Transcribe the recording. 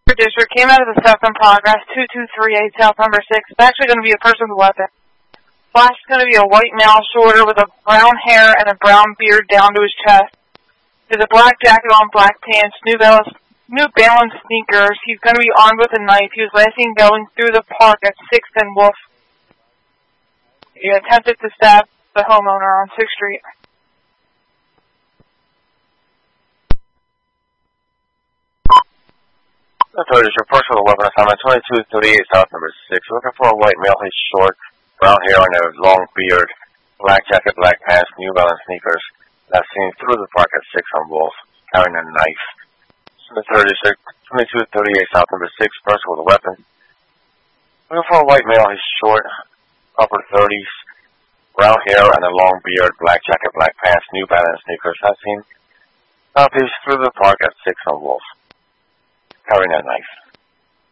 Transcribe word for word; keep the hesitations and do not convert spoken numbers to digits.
District came out of the stop in progress, two two three eight South number six. It's actually going to be a person with a weapon. Flash is going to be a white male, shorter, with a brown hair and a brown beard down to his chest. There's a black jacket on, black pants, New Balance, New Balance sneakers. He's going to be armed with a knife. He was last seen going through the park at sixth and Wolf. He attempted to stab the homeowner on sixth Street. Authorities report for the weapon assignment twenty-two thirty-eight South number six. Looking for a white male. He's short, brown hair and a long beard, black jacket, black pants, New Balance sneakers. Last seen through the park at six on Wolf, carrying a knife. Authorities twenty-two thirty-eight South number six. Person with a weapon. Looking for a white male. He's short, upper thirties, brown hair and a long beard, black jacket, black pants, New Balance sneakers. Last seen southeast through the park at six on Wolf, carrying a knife.